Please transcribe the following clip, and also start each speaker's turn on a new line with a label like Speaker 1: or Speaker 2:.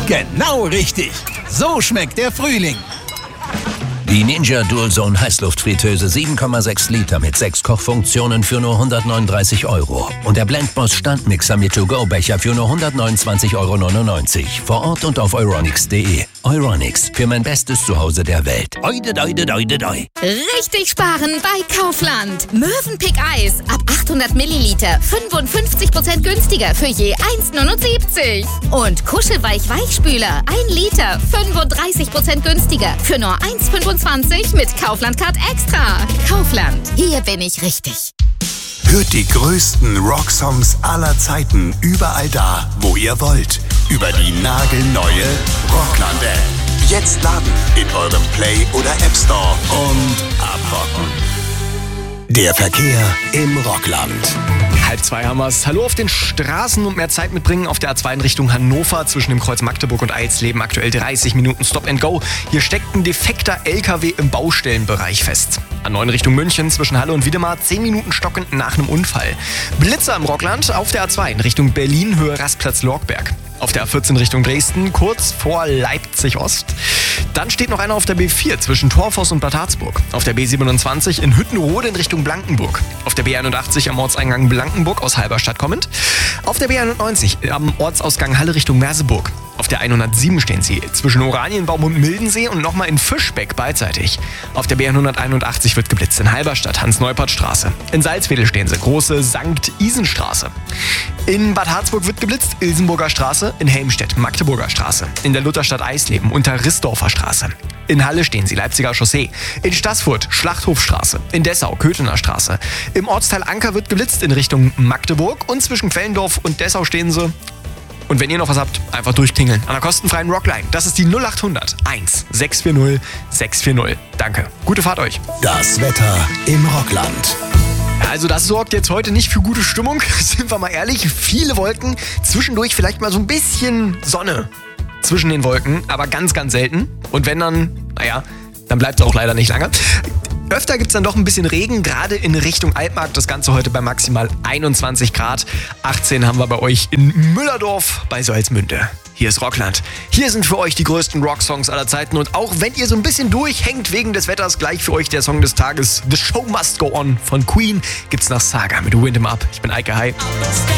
Speaker 1: Genau richtig. So schmeckt der Frühling.
Speaker 2: Die Ninja Dualzone Heißluftfritteuse 7,6 Liter mit 6 Kochfunktionen für nur 139 €. Und der Blendboss Standmixer mit To-Go-Becher für nur 129,99 € Vor Ort und auf euronics.de. Euronics, für mein bestes Zuhause der Welt. Oide, doide, doide, doi.
Speaker 3: Richtig sparen bei Kaufland. Mövenpick Eis ab 800 Milliliter 55% günstiger für je 1,79 €. Und Kuschelweich Weichspüler 1 Liter 35% günstiger für nur 1,25 € mit Kaufland Card Extra. Kaufland, hier bin ich richtig.
Speaker 4: Hört die größten Rocksongs aller Zeiten überall da, wo ihr wollt. Über die nagelneue Rockland-App. Jetzt laden in eurem Play- oder App Store und abrocken. Der Verkehr im Rockland.
Speaker 5: 1:30 haben wir's. Hallo auf den Straßen und mehr Zeit mitbringen auf der A2 in Richtung Hannover zwischen dem Kreuz Magdeburg und Eilsleben. Aktuell 30 Minuten Stop and Go. Hier steckt ein defekter LKW im Baustellenbereich fest. A9 Richtung München zwischen Halle und Wiedemar 10 Minuten stockend nach einem Unfall. Blitzer im Rockland auf der A2 in Richtung Berlin Höhe Rastplatz-Lorgberg. Auf der A14 Richtung Dresden, kurz vor Leipzig-Ost. Dann steht noch einer auf der B4 zwischen Torfoss und Bad Harzburg. Auf der B27 in Hüttenrode in Richtung Blankenburg. Auf der B81 am Ortseingang Blankenburg aus Halberstadt kommend. Auf der B91 am Ortsausgang Halle Richtung Merseburg. Auf der 107 stehen sie zwischen Oranienbaum und Mildensee und nochmal in Fischbeck beidseitig. Auf der B181 wird geblitzt in Halberstadt, Hans-Neupert-Straße. In Salzwedel stehen sie, große Sankt-Isen-Straße. In Bad Harzburg wird geblitzt, Ilsenburger Straße. In Helmstedt, Magdeburger Straße. In der Lutherstadt Eisleben, unter Rissdorfer Straße. In Halle stehen sie, Leipziger Chaussee. In Staßfurt, Schlachthofstraße. In Dessau, Köthener Straße. Im Ortsteil Anker wird geblitzt in Richtung Magdeburg. Und zwischen Quellendorf und Dessau stehen sie. Und wenn ihr noch was habt, einfach durchklingeln. An der kostenfreien Rockline. Das ist die 0800 1 640 640. Danke. Gute Fahrt euch.
Speaker 4: Das Wetter im Rockland.
Speaker 5: Also das sorgt jetzt heute nicht für gute Stimmung. Sind wir mal ehrlich. Viele Wolken. Zwischendurch vielleicht mal so ein bisschen Sonne zwischen den Wolken. Aber ganz, ganz selten. Und wenn dann, dann bleibt es auch leider nicht lange. Öfter gibt es dann doch ein bisschen Regen, gerade in Richtung Altmark. Das Ganze heute bei maximal 21 Grad. 18 haben wir bei euch in Müllerdorf bei Salzmünde. Hier ist Rockland. Hier sind für euch die größten Rocksongs aller Zeiten. Und auch wenn ihr so ein bisschen durchhängt wegen des Wetters, gleich für euch der Song des Tages. The Show Must Go On von Queen gibt's nach Saga mit Wind 'Em Up. Ich bin Eike, hi.